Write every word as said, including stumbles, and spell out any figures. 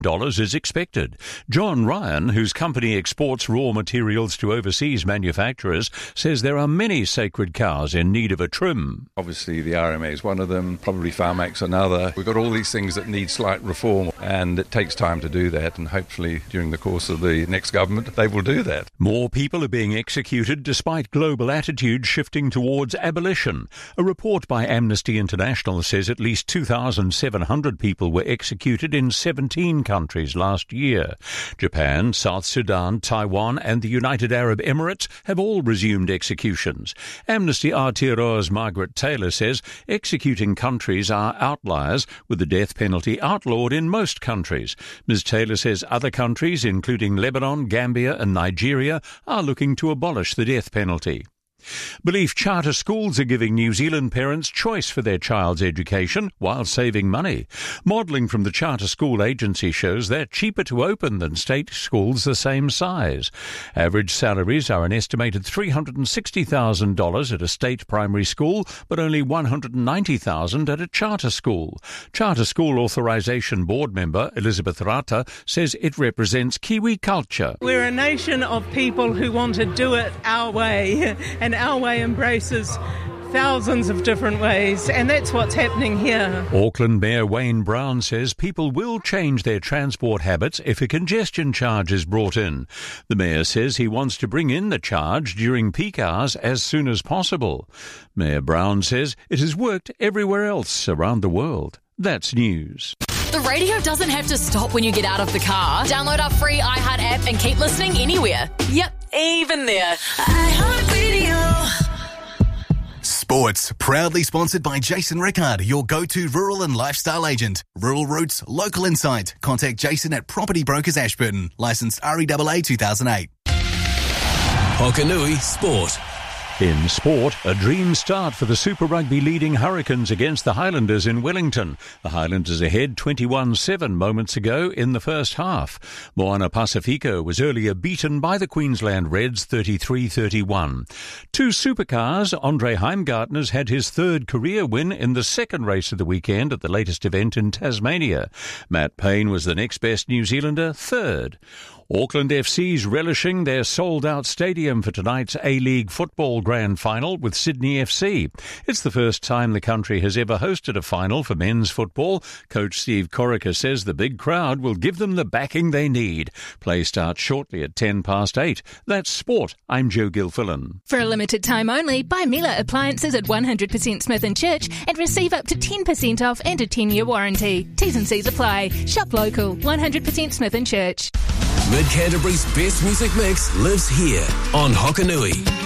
dollars is expected. John Ryan, whose company exports raw materials to overseas manufacturers, says there are many sacred cows in need of a trim. Obviously the R M A is one of them, probably Pharmax another. We've got all these things that need slight reform, and it takes time to do that, and hopefully during the course of the next government they will do that. More people are being executed despite global attitudes shifting towards abolition. A report by Amnesty International says at least two thousand seven hundred people were executed in seventeen countries last year. Japan, South Sudan, Taiwan and the United Arab Emirates have all resumed executions. Amnesty Aotearoa's Margaret Taylor says executing countries are outliers, with the death penalty outlawed in most countries. Miz Taylor says other countries, including Lebanon, Gambia and Nigeria, are looking to abolish the death penalty. Belief charter schools are giving New Zealand parents choice for their child's education while saving money. Modelling from the Charter School Agency shows they're cheaper to open than state schools the same size. Average salaries are an estimated three hundred sixty thousand dollars at a state primary school, but only one hundred ninety thousand dollars at a charter school. Charter School Authorisation Board member Elizabeth Rata says it represents Kiwi culture. We're a nation of people who want to do it our way, and our way embraces thousands of different ways, and that's what's happening here. Auckland Mayor Wayne Brown says people will change their transport habits if a congestion charge is brought in. The Mayor says he wants to bring in the charge during peak hours as soon as possible. Mayor Brown says it has worked everywhere else around the world. That's news. The radio doesn't have to stop when you get out of the car. Download our free iHeart app and keep listening anywhere. Yep, even there. iHeartRadio. Sports, proudly sponsored by Jason Rickard, your go-to rural and lifestyle agent. Rural Roots, local insight. Contact Jason at Property Brokers Ashburton. Licensed R E A A two thousand eight. Hokanui Sport. In sport, a dream start for the Super Rugby leading Hurricanes against the Highlanders in Wellington. The Highlanders ahead twenty-one seven moments ago in the first half. Moana Pacifico was earlier beaten by the Queensland Reds thirty-three thirty-one. Two supercars, Andre Heimgartner's had his third career win in the second race of the weekend at the latest event in Tasmania. Matt Payne was the next best New Zealander, third. Auckland F C's relishing their sold-out stadium for tonight's A-League football grand final with Sydney F C. It's the first time the country has ever hosted a final for men's football. Coach Steve Corica says the big crowd will give them the backing they need. Play starts shortly at ten past eight. That's sport. I'm Joe Gilfillan. For a limited time only, buy Miele appliances at one hundred percent Smith and Church and receive up to ten percent off and a ten-year warranty. T's and C's apply. Shop local. one hundred percent Smith and Church. Mid Canterbury's best music mix lives here on Hokanui.